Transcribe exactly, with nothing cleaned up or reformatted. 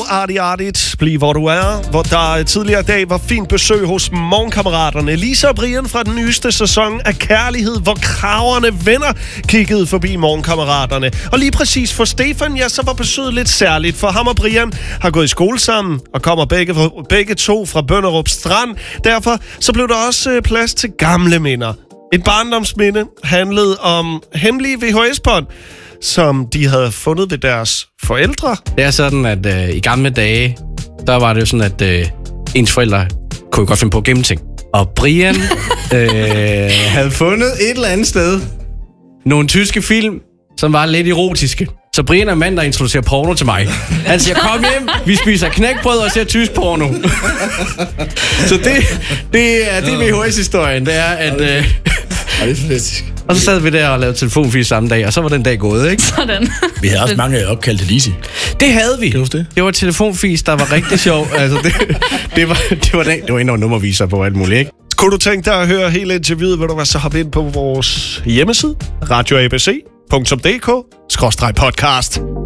artigt, bliv hvor du er, hvor der tidligere dag var fint besøg hos Morgenkammeraterne. Lisa og Brian fra den nyeste sæson af Kærlighed, hvor kragerne venner, kiggede forbi Morgenkammeraterne. Og lige præcis for Stefan, ja, så var besøget lidt særligt, for ham og Brian har gået i skole sammen og kommer begge, begge to fra Bønderup Strand. Derfor så blev der også plads til gamle minder. Et barndomsminde handlede om hemmelige V H S-bånd, som de havde fundet ved deres forældre. Det er sådan, at øh, i gamle dage, der var det jo sådan, at øh, ens forældre kunne godt finde på at gemme ting. Og Brian øh, havde fundet et eller andet sted nogle tyske film, som var lidt erotiske. Så Brian er mand, der introducerer porno til mig. Han siger, kom hjem, vi spiser knækbrød og ser tysk porno. Så det, det er det V H S-historien, det er, at... Øh, Ja, det er fantastisk. Og så sad vi der og lavede telefonfis samme dag, og så var den dag gået, ikke? Sådan. Vi havde også mange opkald til Lise. Det havde vi. Det, det? det var telefonfis, der var rigtig sjov. Altså, det, det var det var, det var endnu en nummerviser på alt muligt, ikke? Kunne du tænke dig at høre hele interviewet, vil du være så hoppe ind på vores hjemmeside, radio a b c punktum d k skråstreg podcast.